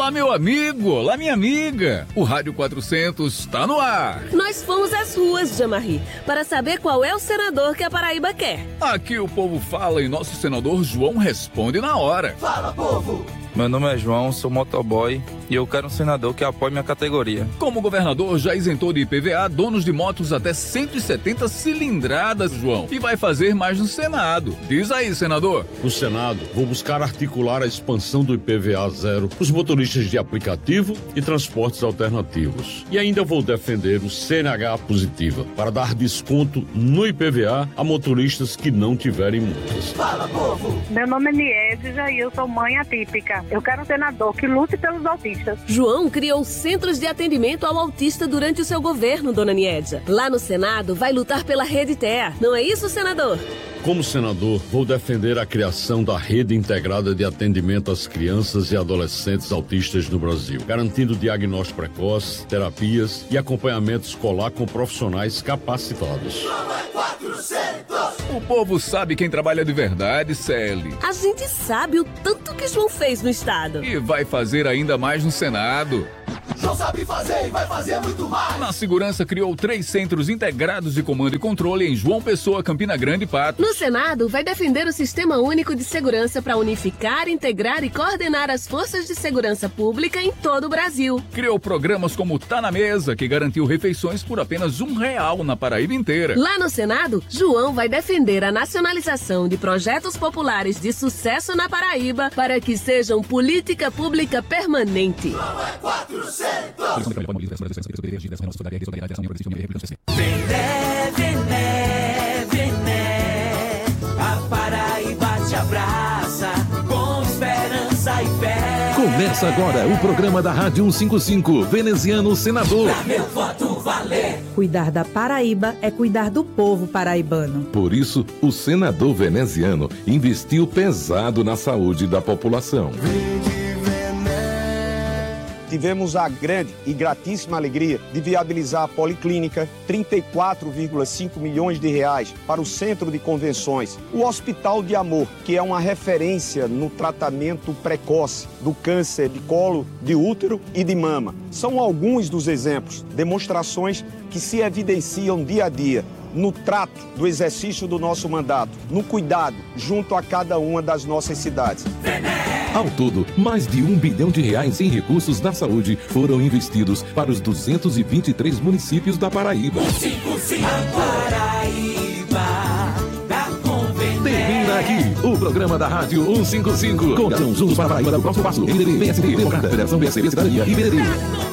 Olá, meu amigo! Olá, minha amiga! O Rádio 400 está no ar! Nós fomos às ruas, Jamarri, para saber qual é o senador que a Paraíba quer. Aqui o povo fala e nosso senador João responde na hora. Fala, povo! Meu nome é João, sou motoboy e eu quero um senador que apoie minha categoria. Como o governador já isentou de IPVA donos de motos até 170 cilindradas, João, e vai fazer mais no Senado. Diz aí, senador. No Senado, vou buscar articular a expansão do IPVA zero para os motoristas de aplicativo e transportes alternativos. E ainda vou defender o CNH positiva para dar desconto no IPVA a motoristas que não tiverem multas. Fala, povo! Meu nome é Niedja e eu sou mãe atípica. Eu quero um senador que lute pelos autistas. João criou centros de atendimento ao autista durante o seu governo, dona Niedja. Lá no Senado, vai lutar pela Rede TEA. Não é isso, senador? Como senador, vou defender a criação da rede integrada de atendimento às crianças e adolescentes autistas no Brasil, garantindo diagnóstico precoce, terapias e acompanhamento escolar com profissionais capacitados. O povo sabe quem trabalha de verdade, Celi. A gente sabe o tanto que João fez no estado. E vai fazer ainda mais no Senado. João sabe fazer e vai fazer muito mais. Na segurança, criou 3 centros integrados de comando e controle em João Pessoa, Campina Grande e Patos. No Senado, vai defender o Sistema Único de Segurança para unificar, integrar e coordenar as forças de segurança pública em todo o Brasil. Criou programas como Tá na Mesa, que garantiu refeições por apenas R$1 na Paraíba inteira. Lá no Senado, João vai defender a nacionalização de projetos populares de sucesso na Paraíba para que sejam política pública permanente. Não é 400! Vené, vené, vené, a Paraíba te abraça com esperança e fé. Começa agora o programa da Rádio 155, Veneziano Senador. Pra meu voto valer. Cuidar da Paraíba é cuidar do povo paraibano. Por isso, o senador veneziano investiu pesado na saúde da população. Tivemos a grande e gratíssima alegria de viabilizar a Policlínica, 34,5 milhões de reais para o Centro de Convenções, o Hospital de Amor, que é uma referência no tratamento precoce do câncer de colo, de útero e de mama. São alguns dos exemplos, demonstrações que se evidenciam dia a dia no trato do exercício do nosso mandato, no cuidado junto a cada uma das nossas cidades. Ao todo, mais de R$1 bilhão em recursos da saúde foram investidos para os 223 municípios da Paraíba. Termina aqui o programa da Rádio 155. Conjuntos juntos para a Paraíba do próximo passo. MDB, PSD, Democrata, Federação PSB, Cidadania e PDT.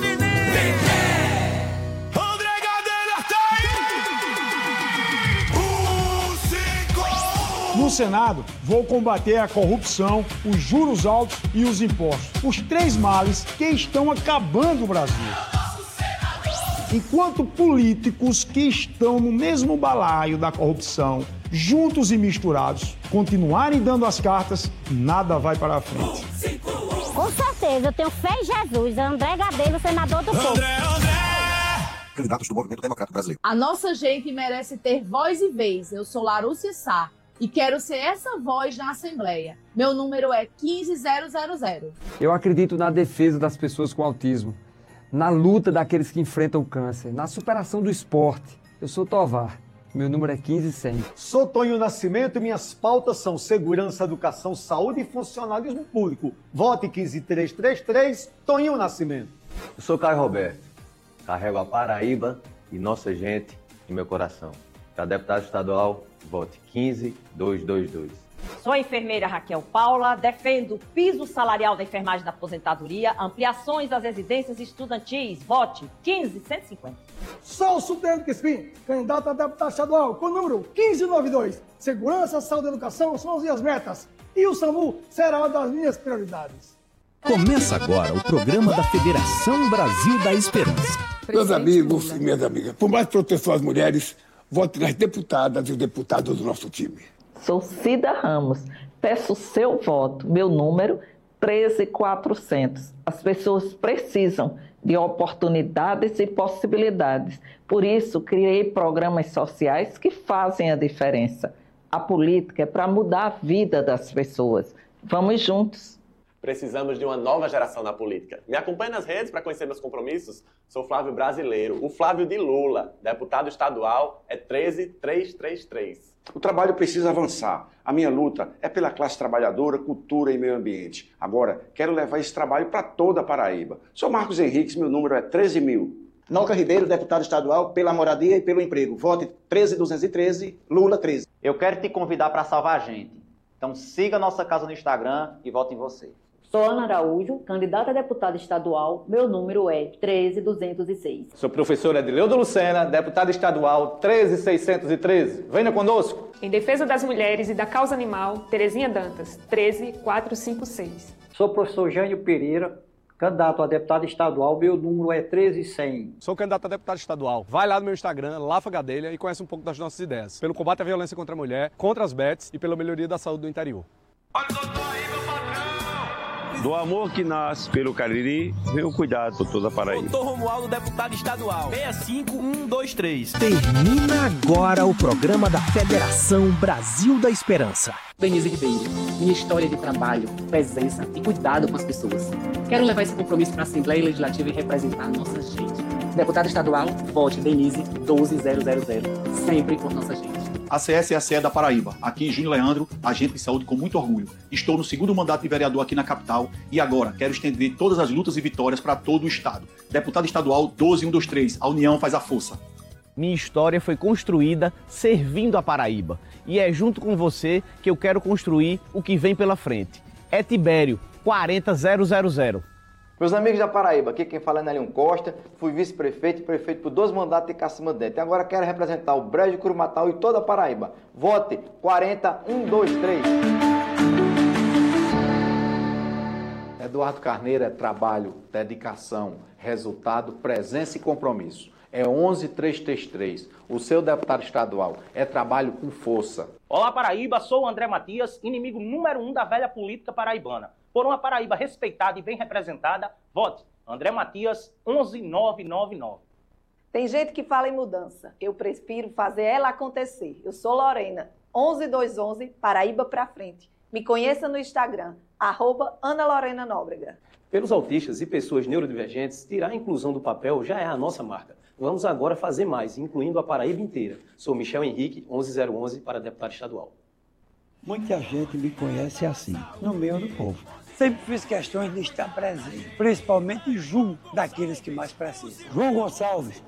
No Senado, vou combater a corrupção, os juros altos e os impostos. Os 3 males que estão acabando o Brasil. Enquanto políticos que estão no mesmo balaio da corrupção, juntos e misturados, continuarem dando as cartas, nada vai para a frente. Com certeza, eu tenho fé em Jesus. André Gadelho, senador do povo. Candidatos do Movimento Democrático Brasileiro. A nossa gente merece ter voz e vez. Eu sou Larúcia Sá e quero ser essa voz na Assembleia. Meu número é 15000. Eu acredito na defesa das pessoas com autismo, na luta daqueles que enfrentam o câncer, na superação do esporte. Eu sou Tovar. Meu número é 15100. Sou Tonho Nascimento e minhas pautas são segurança, educação, saúde e funcionalismo público. Vote 15333, Tonho Nascimento. Eu sou Caio Roberto. Carrego a Paraíba e nossa gente em meu coração. Para deputado estadual, vote 15222. Sou a enfermeira Raquel Paula, defendo o piso salarial da enfermagem da aposentadoria, ampliações das residências estudantis, vote 15150. Sou o Supremo Crispim, candidato a deputado estadual, com o número 1592. Segurança, saúde e educação são as minhas metas. E o SAMU será uma das minhas prioridades. Começa agora o programa da Federação Brasil da Esperança. Meus amigos e minhas amigas, por mais proteção às mulheres, vote nas deputadas e os deputados do nosso time. Sou Cida Ramos, peço seu voto, meu número 13400. As pessoas precisam de oportunidades e possibilidades. Por isso, criei programas sociais que fazem a diferença. A política é para mudar a vida das pessoas. Vamos juntos. Precisamos de uma nova geração na política. Me acompanhe nas redes para conhecer meus compromissos. Sou Flávio Brasileiro, o Flávio de Lula. Deputado estadual é 13333. O trabalho precisa avançar. A minha luta é pela classe trabalhadora, cultura e meio ambiente. Agora, quero levar esse trabalho para toda a Paraíba. Sou Marcos Henriques, meu número é 13.000. Noca Ribeiro, deputado estadual pela moradia e pelo emprego. Vote 13213, Lula 13. Eu quero te convidar para salvar a gente. Então siga nossa casa no Instagram e vote em você. Sou Ana Araújo, candidata a deputada estadual. Meu número é 13206. Sou professor Edileudo Lucena, deputado estadual 13613. Venha conosco. Em defesa das mulheres e da causa animal, Terezinha Dantas, 13456. Sou professor Jânio Pereira, candidato a deputado estadual, meu número é 13100. Sou candidato a deputado estadual. Vai lá no meu Instagram, Lafa Gadelha, e conhece um pouco das nossas ideias. Pelo combate à violência contra a mulher, contra as bets e pela melhoria da saúde do interior. Do amor que nasce pelo Cariri, vem o cuidado por toda a Paraíba. Doutor Romualdo, deputado estadual, 65123. Termina agora o programa da Federação Brasil da Esperança. Denise Ribeiro, minha história de trabalho, presença e cuidado com as pessoas. Quero levar esse compromisso para a Assembleia Legislativa e representar a nossa gente. Deputado estadual, vote Denise 12000, sempre por nossa gente. A CS é a CE da Paraíba. Aqui, Júnior Leandro, agente de saúde com muito orgulho. Estou no segundo mandato de vereador aqui na capital e agora quero estender todas as lutas e vitórias para todo o estado. Deputado estadual 12123, a união faz a força. Minha história foi construída servindo a Paraíba. E é junto com você que eu quero construir o que vem pela frente. É Tibério, 40000. Meus amigos da Paraíba, aqui quem fala é Nelinho Costa, fui vice-prefeito e prefeito por 2 mandatos de Cacima Dentro. E agora quero representar o Brejo Curumatal e toda a Paraíba. Vote 40123. Eduardo Carneiro é trabalho, dedicação, resultado, presença e compromisso. É 11333. O seu deputado estadual é trabalho com força. Olá, Paraíba, sou o André Matias, inimigo número 1 da velha política paraibana. Por uma Paraíba respeitada e bem representada, vote André Matias 11999. Tem gente que fala em mudança. Eu prefiro fazer ela acontecer. Eu sou Lorena, 11211, Paraíba pra frente. Me conheça no Instagram, @AnaLorenaNóbrega. Pelos autistas e pessoas neurodivergentes, tirar a inclusão do papel já é a nossa marca. Vamos agora fazer mais, incluindo a Paraíba inteira. Sou Michel Henrique, 11011, para deputado estadual. Muita gente me conhece assim, no meio do povo. Sempre fiz questões de estar presente, principalmente junto daqueles que mais precisam. João Gonçalves,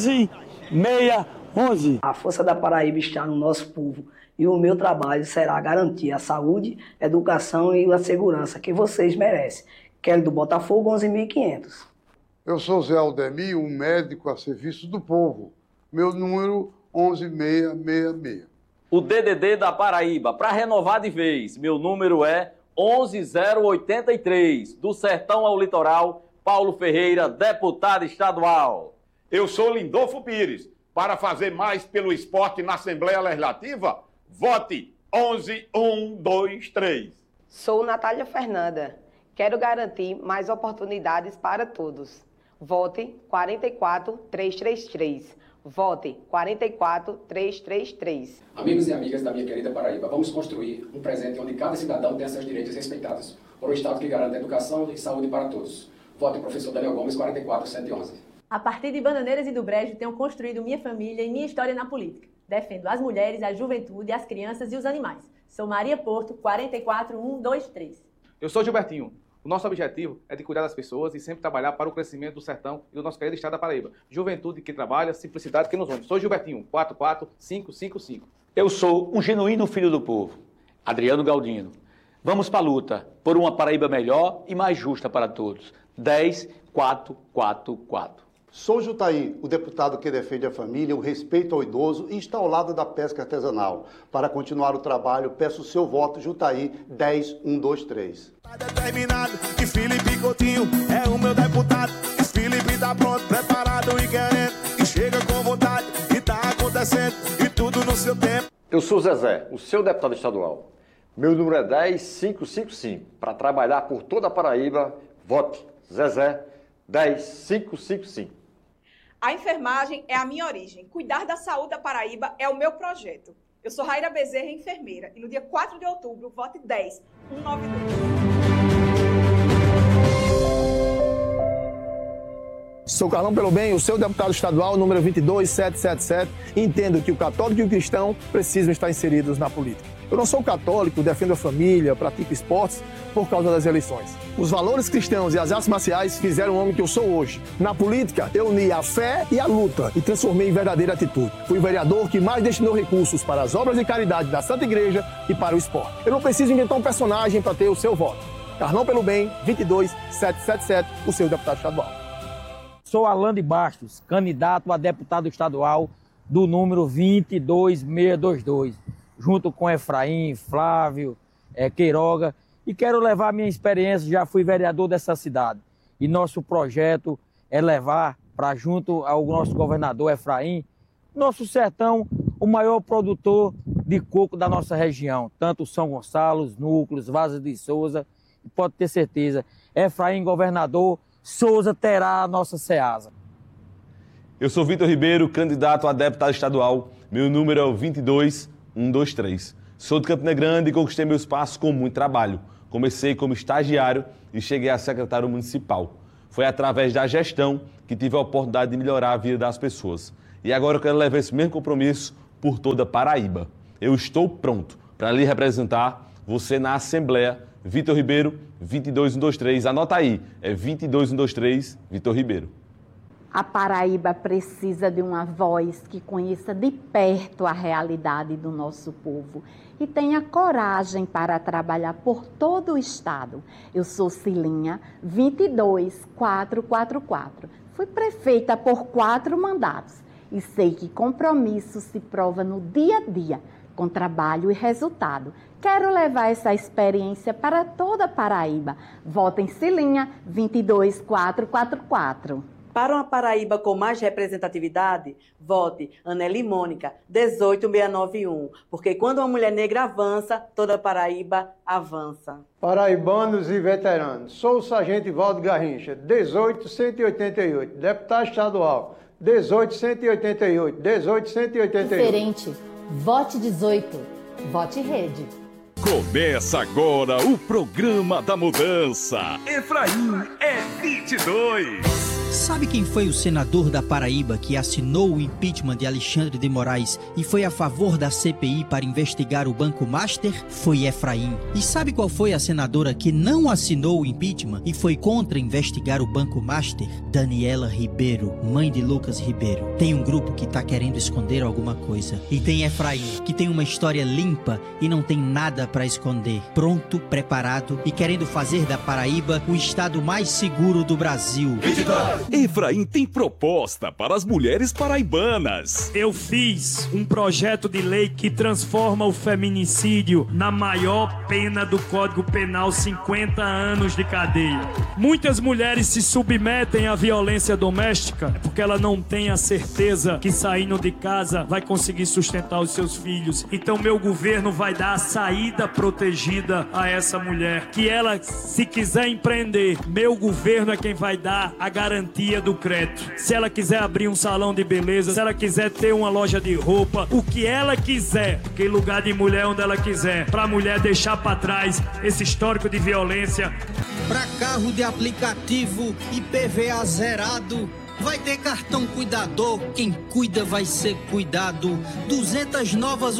11611. A força da Paraíba está no nosso povo e o meu trabalho será garantir a saúde, a educação e a segurança que vocês merecem. Kelly do Botafogo, 11.500. Eu sou Zé Aldemir, um médico a serviço do povo. Meu número 11666. O DDD da Paraíba, para renovar de vez, meu número é 11083, do Sertão ao Litoral, Paulo Ferreira, deputado estadual. Eu sou Lindolfo Pires. Para fazer mais pelo esporte na Assembleia Legislativa, vote 11123. Sou Natália Fernanda. Quero garantir mais oportunidades para todos. Vote 44333. Vote 44333. Amigos e amigas da minha querida Paraíba, vamos construir um presente onde cada cidadão tenha seus direitos respeitados, por um Estado que garanta educação e saúde para todos. Vote professor Daniel Gomes, 44111. A partir de Bananeiras e do Brejo, tenho construído minha família e minha história na política. Defendo as mulheres, a juventude, as crianças e os animais. Sou Maria Porto, 44123. Eu sou Gilbertinho. O nosso objetivo é de cuidar das pessoas e sempre trabalhar para o crescimento do sertão e do nosso querido estado da Paraíba. Juventude que trabalha, simplicidade que nos une. Sou Gilbertinho, 44555. Eu sou um genuíno filho do povo, Adriano Galdino. Vamos para a luta por uma Paraíba melhor e mais justa para todos. 10444. Sou Jutaí, o deputado que defende a família, o respeito ao idoso e está ao lado da pesca artesanal. Para continuar o trabalho, peço o seu voto, Jutaí 10123. Determinado que Felipe Coutinho é o meu deputado. Que Felipe tá pronto, preparado e querendo. E chega com vontade, e tá acontecendo, e tudo no seu tempo. Eu sou Zezé, o seu deputado estadual. Meu número é 10555. Para trabalhar por toda a Paraíba, vote Zezé 10555. A enfermagem é a minha origem. Cuidar da saúde da Paraíba é o meu projeto. Eu sou Raíra Bezerra, enfermeira. E no dia 4 de outubro, vote 10192. Sou Carlão Pelo Bem, o seu deputado estadual, número 22777, e entendo que o católico e o cristão precisam estar inseridos na política. Eu não sou católico, defendo a família, pratico esportes por causa das eleições. Os valores cristãos e as artes marciais fizeram o homem que eu sou hoje. Na política, eu uni a fé e a luta e transformei em verdadeira atitude. Fui o vereador que mais destinou recursos para as obras de caridade da Santa Igreja e para o esporte. Eu não preciso inventar um personagem para ter o seu voto. Carlão Pelo Bem, 22777, o seu deputado estadual. Sou Alan de Bastos, candidato a deputado estadual do número 22622, junto com Efraim, Flávio, Queiroga, e quero levar minha experiência, já fui vereador dessa cidade. E nosso projeto é levar para junto ao nosso governador Efraim, nosso sertão, o maior produtor de coco da nossa região, tanto São Gonçalo, os Núcleos, Vargas de Souza, e pode ter certeza, Efraim governador, Souza terá a nossa Ceasa. Eu sou Vitor Ribeiro, candidato a deputado estadual, meu número é o 22123. Sou de Campina Grande e conquistei meu espaço com muito trabalho. Comecei como estagiário e cheguei a secretário municipal. Foi através da gestão que tive a oportunidade de melhorar a vida das pessoas. E agora eu quero levar esse mesmo compromisso por toda Paraíba. Eu estou pronto para lhe representar, você na Assembleia. Vitor Ribeiro, 22123. Anota aí, é 22123, Vitor Ribeiro. A Paraíba precisa de uma voz que conheça de perto a realidade do nosso povo e tenha coragem para trabalhar por todo o estado. Eu sou Cilinha, 22444. Fui prefeita por 4 mandatos e sei que compromisso se prova no dia a dia, com trabalho e resultado. Quero levar essa experiência para toda a Paraíba. Votem Cilinha, 22444. Para uma Paraíba com mais representatividade, vote Aneli Mônica, 18691, porque quando uma mulher negra avança, toda a Paraíba avança. Paraibanos e veteranos, sou o sargento Valdo Garrincha, 18188, deputado estadual, 18188, 18188. Diferente, vote 18, vote Rede. Começa agora o programa da mudança. Efraim é 22. Sabe quem foi o senador da Paraíba que assinou o impeachment de Alexandre de Moraes e foi a favor da CPI para investigar o Banco Master? Foi Efraim. E sabe qual foi a senadora que não assinou o impeachment e foi contra investigar o Banco Master? Daniela Ribeiro, mãe de Lucas Ribeiro. Tem um grupo que tá querendo esconder alguma coisa. E tem Efraim, que tem uma história limpa e não tem nada para esconder. Pronto, preparado e querendo fazer da Paraíba o estado mais seguro do Brasil. 22. Efraim tem proposta para as mulheres paraibanas. Eu fiz um projeto de lei que transforma o feminicídio na maior pena do Código Penal, 50 anos de cadeia. Muitas mulheres se submetem à violência doméstica porque ela não tem a certeza que saindo de casa vai conseguir sustentar os seus filhos. Então meu governo vai dar a saída protegida a essa mulher. Que ela, se quiser empreender, meu governo é quem vai dar a garantia do crédito. Se ela quiser abrir um salão de beleza, se ela quiser ter uma loja de roupa, o que ela quiser, que lugar de mulher onde ela quiser, pra mulher deixar pra trás esse histórico de violência. Pra carro de aplicativo IPVA zerado, vai ter cartão cuidador, quem cuida vai ser cuidado. 200 novas